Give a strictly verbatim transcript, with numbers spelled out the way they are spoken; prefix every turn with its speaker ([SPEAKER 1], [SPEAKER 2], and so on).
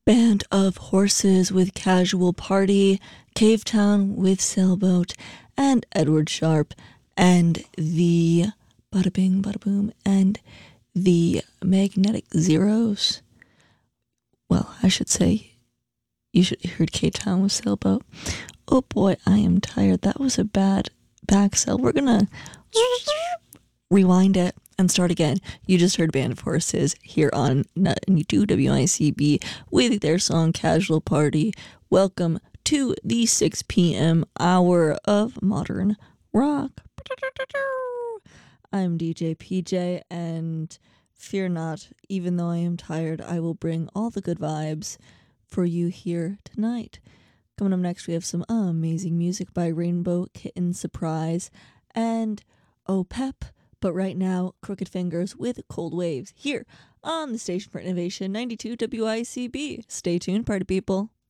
[SPEAKER 1] Band of Horses with Casual Party, Cavetown with Sailboat, and Edward Sharpe, and the Bada Bing Bada Boom, and the Magnetic Zeros. Well, I should say, you should have heard Cavetown with Sailboat. Oh boy, I am tired. That was a bad back sell. We're gonna rewind it and start again. You just heard Band of Horses here on ninety-two W I C B with their song Casual Party. Welcome to the six p.m. hour of modern rock. I'm D J P J, and fear not, even though I am tired, I will bring all the good vibes for you here tonight. Coming up next, we have some amazing music by Rainbow Kitten Surprise and Oh Pep. But right now, Crooked Fingers with Cold Waves here on the Station for Innovation, ninety-two W I C B. Stay tuned, party people.